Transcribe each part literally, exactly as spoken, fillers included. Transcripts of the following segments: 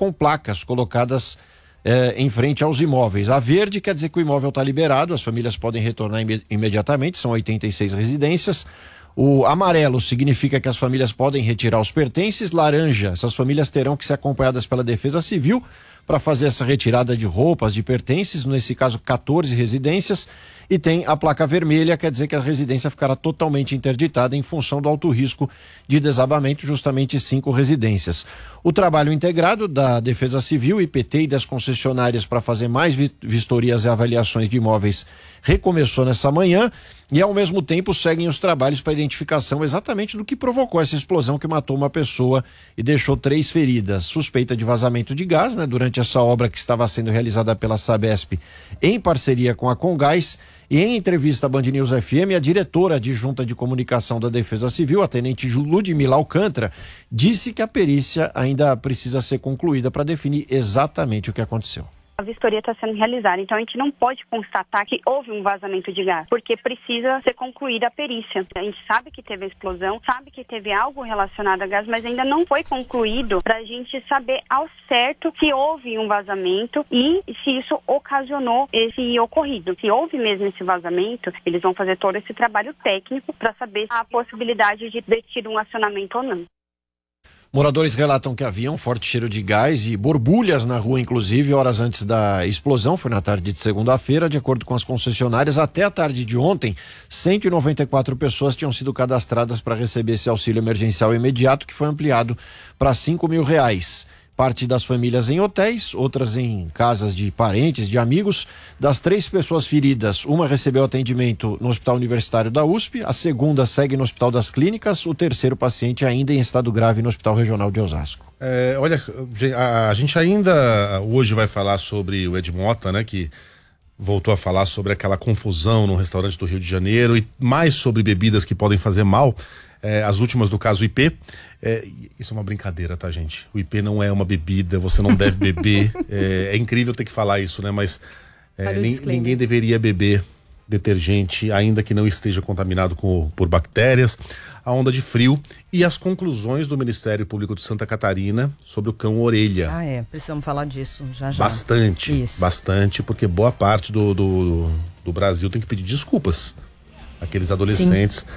com placas colocadas eh, em frente aos imóveis. A verde quer dizer que o imóvel está liberado, as famílias podem retornar im- imediatamente, são oitenta e seis residências. O amarelo significa que as famílias podem retirar os pertences. Laranja, essas famílias terão que ser acompanhadas pela Defesa Civil para fazer essa retirada de roupas, de pertences, nesse caso quatorze residências. E tem a placa vermelha, quer dizer que a residência ficará totalmente interditada em função do alto risco de desabamento, justamente cinco residências. O trabalho integrado da Defesa Civil, I P T e das concessionárias para fazer mais vistorias e avaliações de imóveis recomeçou nessa manhã e, ao mesmo tempo, seguem os trabalhos para identificação exatamente do que provocou essa explosão que matou uma pessoa e deixou três feridas. Suspeita de vazamento de gás, né, durante essa obra que estava sendo realizada pela Sabesp em parceria com a Comgás. E em entrevista à Band News F M, a diretora adjunta de comunicação da Defesa Civil, a tenente Ludmila Alcântara, disse que a perícia ainda precisa ser concluída para definir exatamente o que aconteceu. A vistoria está sendo realizada, então a gente não pode constatar que houve um vazamento de gás, porque precisa ser concluída a perícia. A gente sabe que teve a explosão, sabe que teve algo relacionado a gás, mas ainda não foi concluído para a gente saber ao certo se houve um vazamento e se isso ocasionou esse ocorrido. Se houve mesmo esse vazamento, eles vão fazer todo esse trabalho técnico para saber a possibilidade de ter tido um acionamento ou não. Moradores relatam que havia um forte cheiro de gás e borbulhas na rua, inclusive, horas antes da explosão. Foi na tarde de segunda-feira. De acordo com as concessionárias, até a tarde de ontem, cento e noventa e quatro pessoas tinham sido cadastradas para receber esse auxílio emergencial imediato, que foi ampliado para cinco mil reais. Parte das famílias em hotéis, outras em casas de parentes, de amigos. Das três pessoas feridas, uma recebeu atendimento no Hospital Universitário da U S P, a segunda segue no Hospital das Clínicas, o terceiro paciente ainda em estado grave no Hospital Regional de Osasco. É, olha, a, a gente ainda hoje vai falar sobre o Ed Mota, né, que voltou a falar sobre aquela confusão no restaurante do Rio de Janeiro e mais sobre bebidas que podem fazer mal. É, as últimas do caso I P, é, isso é uma brincadeira, tá, gente? O I P não é uma bebida, você não deve beber. é, é incrível ter que falar isso, né? Mas é, nem, ninguém deveria beber detergente, ainda que não esteja contaminado com, por bactérias. A onda de frio e as conclusões do Ministério Público de Santa Catarina sobre o cão orelha. Ah, é, precisamos falar disso já já. Bastante, isso. bastante, porque boa parte do, do, do Brasil tem que pedir desculpas. Aqueles adolescentes... Sim.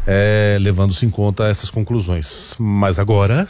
É, levando-se em conta essas conclusões. Mas agora...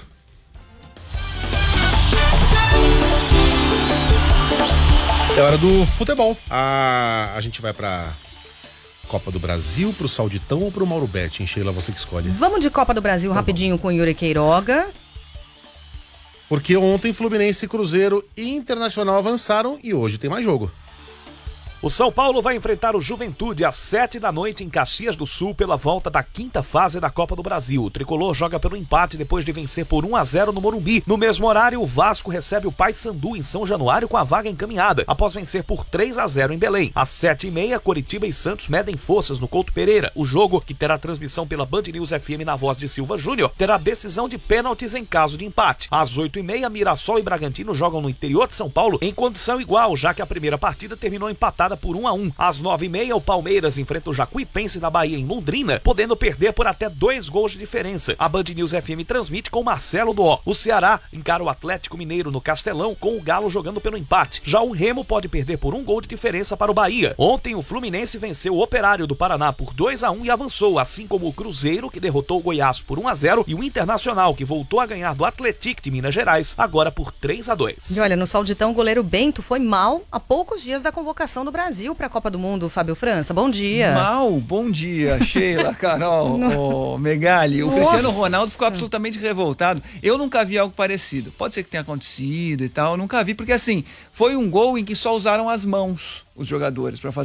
é hora do futebol. A, a gente vai pra Copa do Brasil, pro Sauditão ou pro Mauro Betti, hein, Sheila? Você que escolhe. Vamos de Copa do Brasil então, rapidinho vamos. Com Yuri Queiroga. Porque ontem Fluminense, Cruzeiro e Internacional avançaram e hoje tem mais jogo. O São Paulo vai enfrentar o Juventude às sete da noite em Caxias do Sul pela volta da quinta fase da Copa do Brasil. O tricolor joga pelo empate depois de vencer por um a zero no Morumbi. No mesmo horário, o Vasco recebe o Paysandu em São Januário com a vaga encaminhada, após vencer por três a zero em Belém. Às sete e meia, Coritiba e Santos medem forças no Couto Pereira. O jogo, que terá transmissão pela Band News F M na voz de Silva Júnior, terá decisão de pênaltis em caso de empate. Às oito e meia, Mirassol e Bragantino jogam no interior de São Paulo em condição igual, já que a primeira partida terminou empatada por um a um. Às nove e meia, o Palmeiras enfrenta o Jacuipense da Bahia em Londrina, podendo perder por até dois gols de diferença. A Band News F M transmite com Marcelo Duó. O Ceará encara o Atlético Mineiro no Castelão, com o Galo jogando pelo empate. Já o Remo pode perder por um gol de diferença para o Bahia. Ontem, o Fluminense venceu o Operário do Paraná por dois a um e avançou, assim como o Cruzeiro, que derrotou o Goiás por um a zero, e o Internacional, que voltou a ganhar do Atlético de Minas Gerais, agora por três a dois. E olha, no Sauditão, o goleiro Bento foi mal há poucos dias da convocação do Brasil para a Copa do Mundo. Fábio França, bom dia. Mal, bom dia, Sheila, Carol, oh, Megali. O Nossa. Cristiano Ronaldo ficou absolutamente revoltado. Eu nunca vi algo parecido. Pode ser que tenha acontecido e tal, eu nunca vi, porque assim, foi um gol em que só usaram as mãos os jogadores para fazer